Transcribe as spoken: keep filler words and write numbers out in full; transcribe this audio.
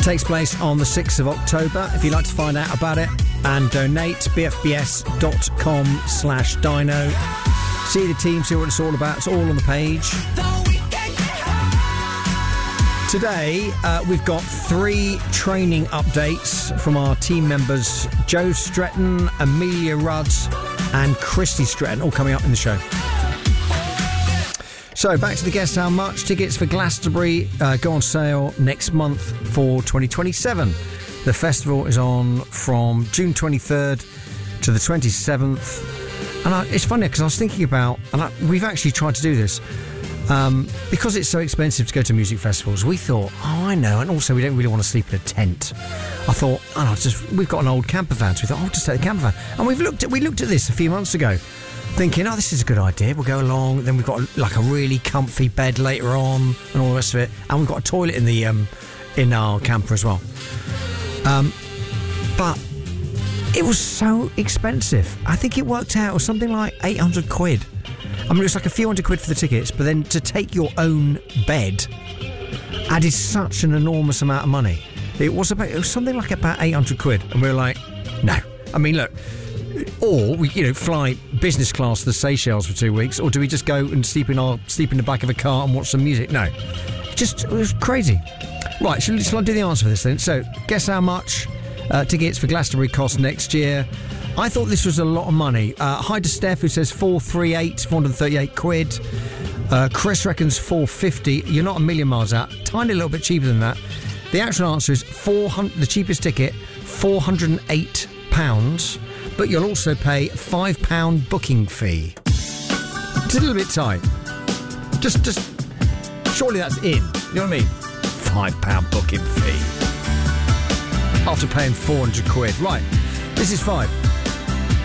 Takes place on the sixth of October. If you'd like to find out about it and donate, b f b s dot com slash dino. See the team, see what it's all about. It's all on the page. Today, uh, we've got three training updates from our team members, Joe Stretton, Amelia Rudd and Christy Stretton, all coming up in the show. So, back to the guess how much. Tickets for Glastonbury uh, go on sale next month for twenty twenty-seven. The festival is on from June twenty-third to the twenty-seventh. And I, it's funny because I was thinking about, and I, we've actually tried to do this, um, because it's so expensive to go to music festivals, we thought, oh, I know, and also we don't really want to sleep in a tent. I thought, oh, no, just we've got an old camper van, so we thought, oh, I'll just take the camper van. And we've looked at, we looked at this a few months ago, thinking, oh, this is a good idea, we'll go along. Then we've got like a really comfy bed later on and all the rest of it, and we've got a toilet in the um, in our camper as well. Um, but it was so expensive. I think it worked out, it was something like eight hundred quid. I mean, it was like a few hundred quid for the tickets, but then to take your own bed added such an enormous amount of money. It was about, it was something like about eight hundred quid, and we were like, no. I mean, look, or we, you know, fly business class to the Seychelles for two weeks, or do we just go and sleep in our sleep in the back of a car and watch some music? No, just it was crazy. Right, shall, shall I do the answer for this then? So, guess how much uh, tickets for Glastonbury cost next year? I thought this was a lot of money. Uh, hi to Steph, who says four thirty-eight, four hundred thirty-eight quid. Uh, Chris reckons four fifty. You're not a million miles out. Tiny little bit cheaper than that. The actual answer is four hundred. The cheapest ticket, four hundred eight pounds. But you'll also pay a five pound booking fee. It's a little bit tight. Just, just, surely that's in. You know what I mean? five pound booking fee. After paying four hundred quid. Right, this is five.